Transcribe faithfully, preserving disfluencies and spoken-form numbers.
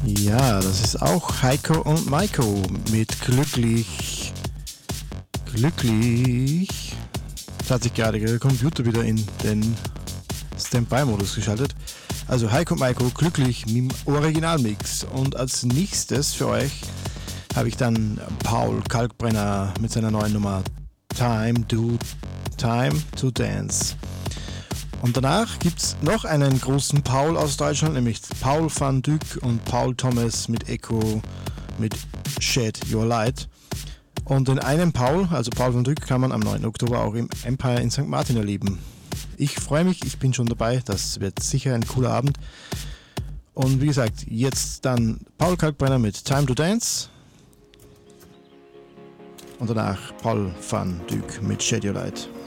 Ja, das ist auch Heiko und Maiko mit Glücklich. Glücklich. Jetzt hat sich gerade der Computer wieder in den Standby-Modus geschaltet. Also Heiko und Maiko, Glücklich mit dem Originalmix. Und als nächstes für euch habe ich dann Paul Kalkbrenner mit seiner neuen Nummer Time to, Time to Dance. Und danach gibt es noch einen großen Paul aus Deutschland, nämlich Paul van Dyk und Paul Thomas mit Echo mit Shed Your Light. Und den einen Paul, also Paul van Dyk, kann man am neunten Oktober auch im Empire in Sankt Martin erleben. Ich freue mich, ich bin schon dabei, das wird sicher ein cooler Abend. Und wie gesagt, jetzt dann Paul Kalkbrenner mit Time to Dance. Und danach Paul van Dyk mit Shed Your Light.